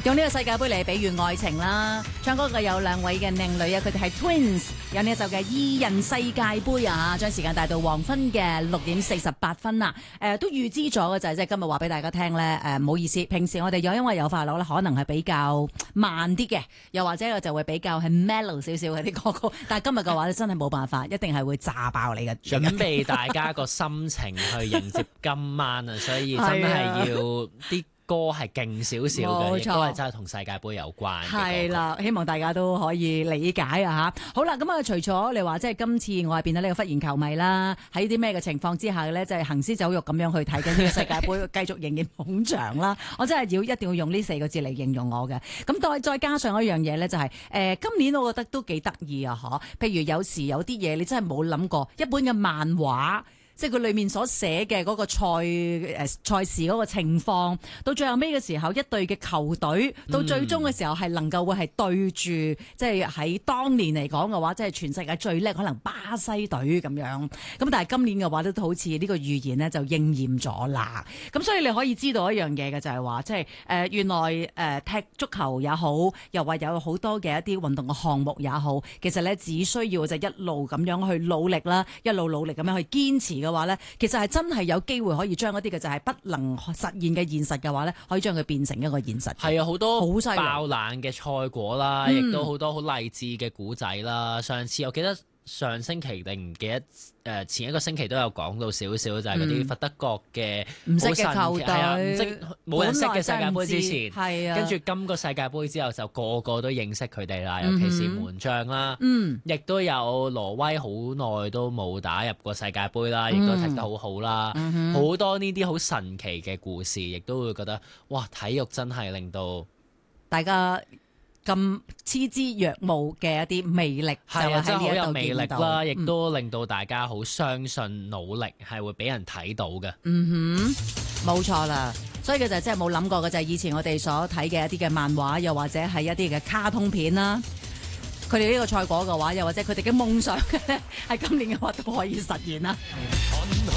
用呢個世界盃嚟比喻愛情啦。唱歌嘅有兩位嘅靚女啊，佢哋係 Twins， 有呢一首嘅二人世界盃啊，將時間帶到黃昏嘅6:48啦。都預知咗嘅就係即係今日話俾大家聽咧。唔好意思，平時我哋因為有快樂咧，可能係比較慢啲嘅，又或者就會比較係 mellow 少少嘅啲歌曲。但係今日嘅話咧，真係冇辦法，一定係會炸爆你嘅。 準備大家個心情去迎接今晚啊，所以真係要啲歌係勁少少嘅，亦都係真係同世界盃有關嘅。 係啦，希望大家都可以理解啊嚇。好啦，咁啊，除咗你話即係今次我係變咗呢個忽然球迷啦，喺啲咩嘅情況之下咧，就係行屍走肉咁樣去睇緊呢個世界盃，繼續仍然捧場啦。我真係一定要用呢4個字嚟形容我嘅。咁再加上一樣嘢咧，就係今年我覺得都幾得意啊！嗬，譬如有時有啲嘢你真係冇諗過，一本嘅漫畫。即係佢裏面所寫嘅嗰個賽事嗰個情況，到最後尾嘅時候，一隊嘅球隊到最終嘅時候係能夠會係對住，即係喺當年嚟講嘅話，即係全世界最叻可能巴西隊咁樣。咁但係今年嘅話都好似呢個預言呢就應驗咗啦。咁所以你可以知道一樣嘢嘅就係話，即係原來踢足球也好，又話有好多嘅一啲運動嘅項目也好，其實咧只需要就一路咁樣去努力啦，一路努力咁樣去堅持嘅話咧，其實係真係有機會可以將一啲嘅就係不能實現嘅現實嘅話咧，可以將佢變成一個現實。 係啊，好多好犀利爆冷嘅賽果啦，亦都好多好勵志嘅古仔啦。上次我記得上星期定唔記得前一個星期都有講到少少，就係嗰啲佛德國嘅唔識嘅球隊， 冇人識嘅世界盃之前， 係啊， 跟住今個世界盃之後就個個都認識佢哋啦，尤其是門將啦，亦都有挪威好耐都冇打入過世界盃啦，亦都踢得好好啦，好多呢啲好神奇嘅故事，亦都會覺得哇，體育真係令到大家咁嗤之若鶩嘅一啲魅力， 係啊，真係好有魅力啦，亦都嗯令到大家好相信努力係會俾人睇到嘅。 冇錯啦。所以佢就真係冇諗過嘅就係以前我哋所睇嘅一啲嘅漫畫，又或者係一啲嘅卡通片啦。佢哋呢個賽果嘅話，又或者佢哋嘅夢想嘅咧，喺今年嘅話都可以實現啦。